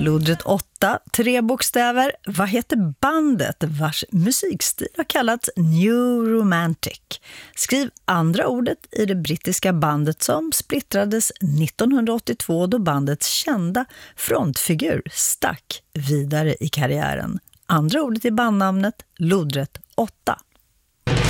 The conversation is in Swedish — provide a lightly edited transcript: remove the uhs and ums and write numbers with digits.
Lodret 8, 3 bokstäver. Vad heter bandet vars musikstil har kallats New Romantic? Skriv andra ordet i det brittiska bandet som splittrades 1982 då bandets kända frontfigur stack vidare i karriären. Andra ordet i bandnamnet Lodret 8.